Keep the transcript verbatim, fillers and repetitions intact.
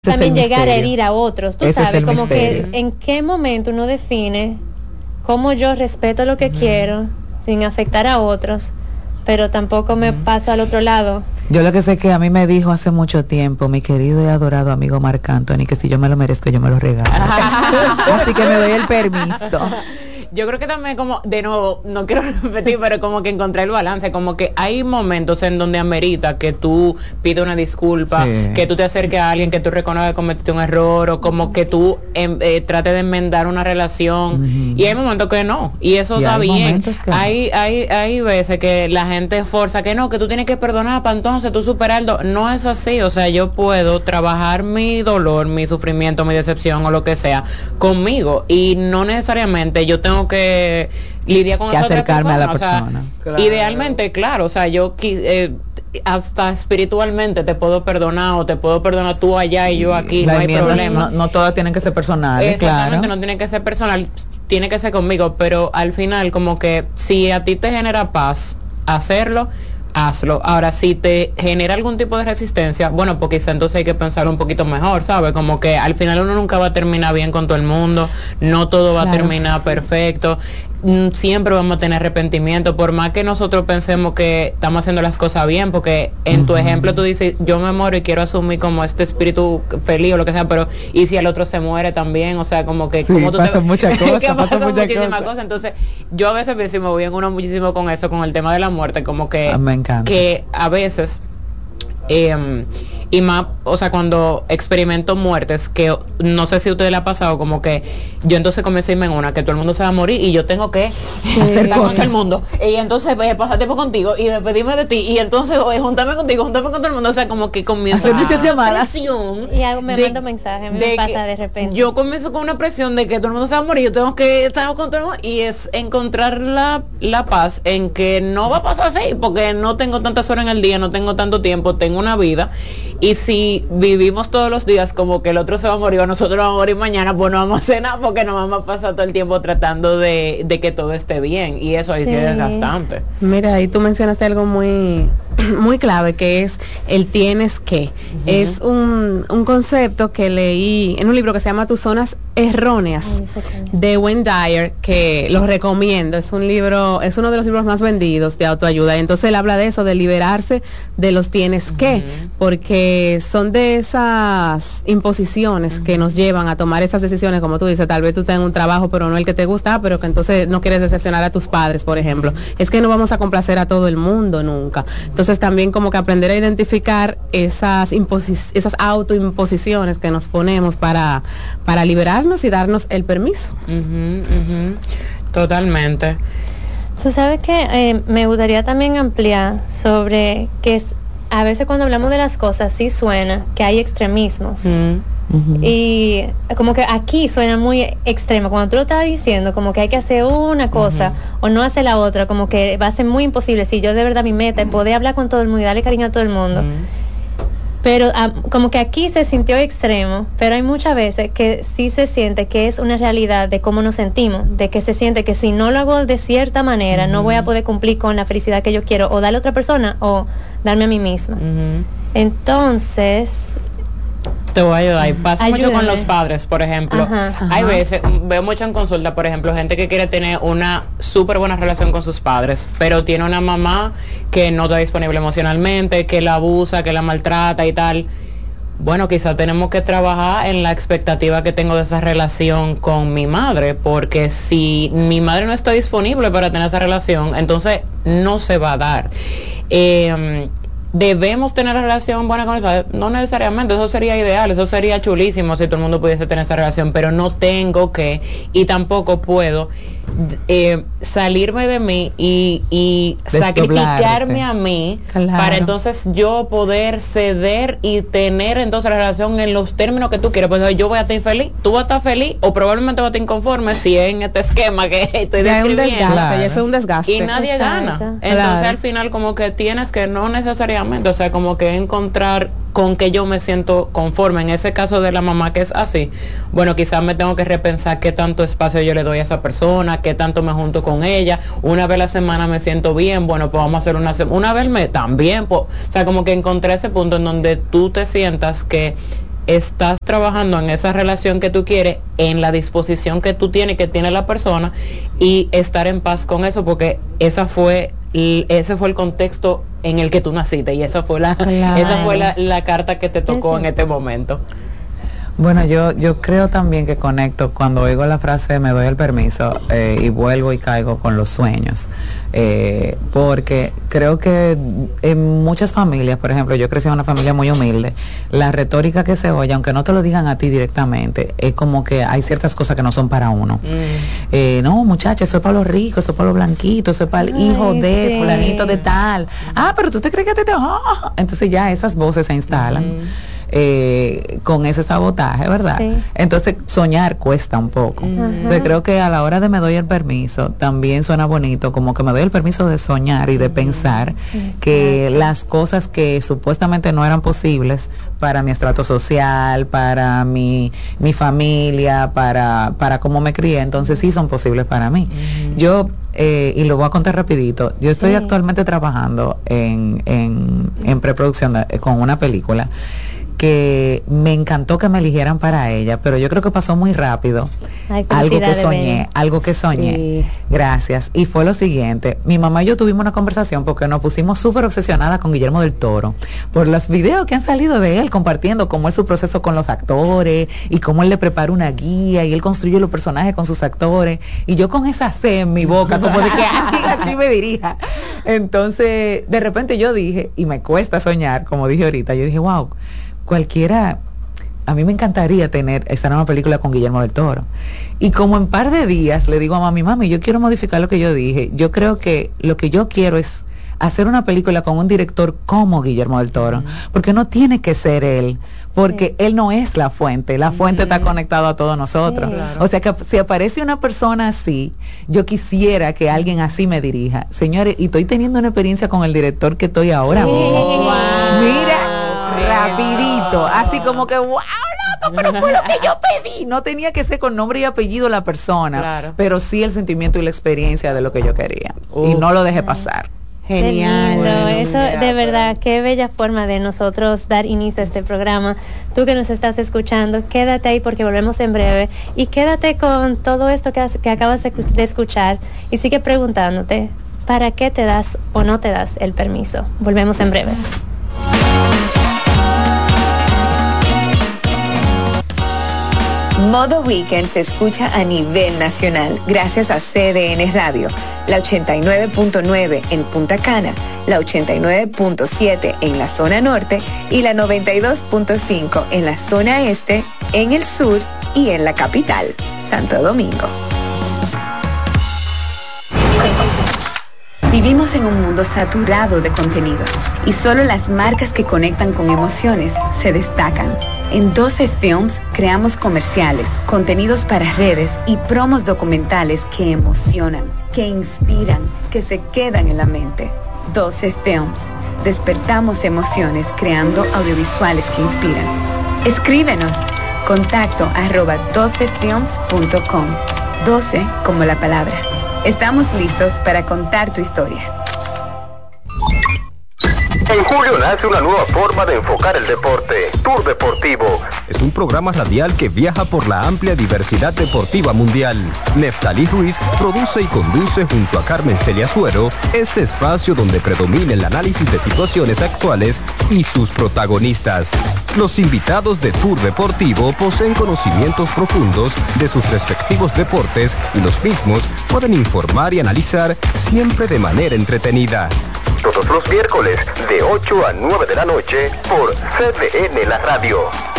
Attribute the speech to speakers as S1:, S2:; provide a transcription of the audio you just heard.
S1: también llegar a herir a otros, tú
S2: Ese
S1: sabes, como
S2: misterio.
S1: que en qué momento uno define cómo yo respeto lo que uh-huh. quiero sin afectar a otros, pero tampoco me uh-huh. paso al otro lado.
S2: Yo lo que sé que a mí me dijo hace mucho tiempo mi querido y adorado amigo Marc Anthony que si yo me lo merezco yo me lo regalo. Así que me doy el permiso.
S3: Yo creo que también como, de nuevo, no quiero repetir, pero como que encontrar el balance, como que hay momentos en donde amerita que tú pides una disculpa, sí. que tú te acerques a alguien, que tú reconozcas que cometiste un error, o como que tú eh, eh, trates de enmendar una relación, uh-huh. y hay momentos que no, y eso y está hay bien. Que hay, no. hay, hay veces que la gente forza que no, que tú tienes que perdonar para entonces tú superarlo. No es así, o sea, yo puedo trabajar mi dolor, mi sufrimiento, mi decepción o lo que sea conmigo, y no necesariamente yo tengo que lidiar con
S2: que
S3: esa
S2: acercarme
S3: otra persona,
S2: a la persona.
S3: O sea,
S2: claro.
S3: Idealmente, claro, o sea, yo eh, hasta espiritualmente te puedo perdonar o te puedo perdonar tú allá sí. y yo aquí, la no hay problema.
S2: No, no todas tienen que ser personales,
S3: exactamente,
S2: claro.
S3: no tienen que ser personal, tiene que ser conmigo, pero al final como que si a ti te genera paz hacerlo, hazlo. Ahora, si te genera algún tipo de resistencia, bueno, pues quizá entonces hay que pensar un poquito mejor, ¿sabes? Como que al final uno nunca va a terminar bien con todo el mundo, no todo va claro. a terminar perfecto, siempre vamos a tener arrepentimiento, por más que nosotros pensemos que estamos haciendo las cosas bien, porque en uh-huh. tu ejemplo tú dices, yo me muero y quiero asumir como este espíritu feliz o lo que sea, pero ¿y si el otro se muere también? O sea, como que...
S2: Sí,
S3: como tú
S2: pasan
S3: te...
S2: muchas cosas,
S3: pasan
S2: pasan muchas
S3: muchísimas
S2: cosas.
S3: cosas. Entonces, yo a veces me voy en uno muchísimo con eso, con el tema de la muerte, como que...
S2: Ah, me encanta.
S3: Que a veces... Eh, y más, o sea, cuando experimento muertes, que no sé si a ustedes le ha pasado, como que yo entonces comencé a irme en una, que todo el mundo se va a morir y yo tengo que
S2: sí, hacer cosas
S3: al mundo, y entonces eh, pasar tiempo contigo y despedirme de ti, y entonces eh, juntarme contigo, juntarme con todo el mundo, o sea, como que comienzo
S2: hacer muchas llamadas
S1: y hago, me de, mando mensajes, a mí me pasa de repente.
S3: Yo comienzo con una presión de que todo el mundo se va a morir, yo tengo que estar con todo el mundo, y es encontrar la, la paz en que no va a pasar así, porque no tengo tantas horas en el día, no tengo tanto tiempo, tengo una vida. Y si vivimos todos los días como que el otro se va a morir o nosotros vamos a morir mañana, pues no vamos a hacer nada porque nos vamos a pasar todo el tiempo tratando de, de que todo esté bien. Y eso ahí sí, sí es desgastante.
S4: Mira, ahí tú mencionaste algo muy muy clave, que es el tienes que. Uh-huh. Es un, un concepto que leí en un libro que se llama Tus zonas erróneas, Ay, de Wayne Dyer, que los recomiendo. Es un libro, es uno de los libros más vendidos de autoayuda. Y entonces él habla de eso, de liberarse de los tienes uh-huh. que, porque son de esas imposiciones uh-huh. que nos llevan a tomar esas decisiones, como tú dices, tal vez tú tengas un trabajo pero no el que te gusta, pero que entonces no quieres decepcionar a tus padres, por ejemplo. Es que no vamos a complacer a todo el mundo nunca. Entonces también como que aprender a identificar esas imposi- esas autoimposiciones que nos ponemos para, para liberarnos y darnos el permiso.
S3: Uh-huh, uh-huh. Totalmente.
S1: Tú sabes que eh, me gustaría también ampliar sobre que es, a veces cuando hablamos de las cosas sí suena que hay extremismos. Uh-huh. Uh-huh. Y como que aquí suena muy extremo cuando tú lo estás diciendo, como que hay que hacer una cosa uh-huh. o no hacer la otra, como que va a ser muy imposible. Si yo de verdad mi meta es poder hablar con todo el mundo y darle cariño a todo el mundo, uh-huh. pero um, como que aquí se sintió extremo, pero hay muchas veces que sí se siente que es una realidad de cómo nos sentimos, de que se siente que si no lo hago de cierta manera uh-huh. no voy a poder cumplir con la felicidad que yo quiero, o darle a otra persona o darme a mí misma. Uh-huh. Entonces
S3: te voy a ayudar. Y pasa
S1: Ayúdame.
S3: mucho con los padres, por ejemplo. Ajá, ajá. Hay veces, veo mucho en consulta, por ejemplo, gente que quiere tener una súper buena relación con sus padres, pero tiene una mamá que no está disponible emocionalmente, que la abusa, que la maltrata y tal. Bueno, quizás tenemos que trabajar en la expectativa que tengo de esa relación con mi madre, porque si mi madre no está disponible para tener esa relación, entonces no se va a dar. Eh, ¿Debemos tener una relación buena con el padre? No necesariamente, eso sería ideal, eso sería chulísimo si todo el mundo pudiese tener esa relación, pero no tengo que, y tampoco puedo eh, salirme de mí y, y sacrificarme a mí, claro. para entonces yo poder ceder y tener entonces la relación en los términos que tú quieres. Pues yo voy a estar infeliz, tú vas a estar feliz o probablemente vas a estar inconforme si es en este esquema que estoy
S4: ya
S3: describiendo.
S4: Es un desgaste, claro. ya eso es un desgaste.
S3: Y nadie
S1: Exacto.
S3: gana. Entonces claro. al final como que tienes que no necesariamente, o sea, como que encontrar con que yo me siento conforme. En ese caso de la mamá que es así, bueno, quizás me tengo que repensar qué tanto espacio yo le doy a esa persona, qué tanto me junto con ella. Una vez a la semana me siento bien, bueno, pues vamos a hacer una semana, una vez me también, pues, o sea, como que encontré ese punto en donde tú te sientas que estás trabajando en esa relación que tú quieres, en la disposición que tú tienes, que tiene la persona, y estar en paz con eso, porque esa fue ese fue el contexto en el que tú naciste, y esa fue la claro. esa fue la, la carta que te tocó en este momento.
S2: Bueno, yo yo creo también que conecto cuando oigo la frase me doy el permiso eh, y vuelvo y caigo con los sueños, eh, porque creo que en muchas familias, por ejemplo, yo crecí en una familia muy humilde, la retórica que se oye, aunque no te lo digan a ti directamente, es como que hay ciertas cosas que no son para uno. Mm. Eh, no, muchacha, eso es para los ricos, eso es para los blanquitos, eso es para el Ay, hijo de sí. fulanito de tal. Ah, pero tú te crees que te... te oh. Entonces ya esas voces se instalan. Mm. Eh, con ese sabotaje, ¿verdad? Sí. Entonces soñar cuesta un poco. Uh-huh. Entonces creo que a la hora de me doy el permiso también suena bonito, como que me doy el permiso de soñar y de uh-huh. pensar Exacto. que las cosas que supuestamente no eran posibles para mi estrato social, para mi, mi familia, para, para cómo me crié, entonces sí son posibles para mí. Uh-huh. Yo Eh, y lo voy a contar rapidito, yo estoy sí. actualmente trabajando en, en, en preproducción de, con una película que me encantó que me eligieran para ella, pero yo creo que pasó muy rápido. Ay, algo que soñé, algo que soñé. Sí. Gracias. Y fue lo siguiente, mi mamá y yo tuvimos una conversación porque nos pusimos súper obsesionadas con Guillermo del Toro, por los videos que han salido de él, compartiendo cómo es su proceso con los actores, y cómo él le prepara una guía, y él construye los personajes con sus actores, y yo con esa C en mi boca, como de que así, así me dirija. Entonces, de repente yo dije, y me cuesta soñar, como dije ahorita, yo dije, wow, cualquiera, a mí me encantaría tener, estar en una película con Guillermo del Toro. Y como en par de días le digo a mami, mami, yo quiero modificar lo que yo dije. Yo creo que lo que yo quiero es hacer una película con un director como Guillermo del Toro, mm. porque no tiene que ser él, porque sí. él no es la fuente, la fuente mm. está conectada a todos nosotros. Sí, claro. O sea que si aparece una persona así, yo quisiera que alguien así me dirija. Señores, y estoy teniendo una experiencia con el director que estoy ahora sí. mismo. Wow. Mira, rapidito, así como que wow, loco, pero fue lo que yo pedí. No tenía que ser con nombre y apellido la persona, claro. pero sí el sentimiento y la experiencia de lo que yo quería. Uf. Y no lo dejé pasar.
S1: Genial. Bueno, eso de verdad, qué bella forma de nosotros dar inicio a este programa. Tú que nos estás escuchando, quédate ahí porque volvemos en breve, y quédate con todo esto que, que acabas de, de escuchar, y sigue preguntándote, ¿para qué te das o no te das el permiso? Volvemos en breve.
S5: Modo Weekend se escucha a nivel nacional gracias a C D N Radio, la ochenta y nueve punto nueve en Punta Cana, la ochenta y nueve punto siete en la zona norte y la noventa y dos punto cinco en la zona este, en el sur y en la capital, Santo Domingo. Vivimos en un mundo saturado de contenido y solo las marcas que conectan con emociones se destacan. En doce Films creamos comerciales, contenidos para redes y promos documentales que emocionan, que inspiran, que se quedan en la mente. doce Films. Despertamos emociones creando audiovisuales que inspiran. Escríbenos. Contacto arroba doce films punto com. doce como la palabra. Estamos listos para contar tu historia.
S6: En julio nace una nueva forma de enfocar el deporte, Tour Deportivo. Es un programa radial que viaja por la amplia diversidad deportiva mundial. Neftalí Ruiz produce y conduce junto a Carmen Celia Suero este espacio donde predomina el análisis de situaciones actuales y sus protagonistas. Los invitados de Tour Deportivo poseen conocimientos profundos de sus respectivos deportes y los mismos pueden informar y analizar siempre de manera entretenida. Todos los miércoles de ocho a nueve de la noche por C D N La Radio.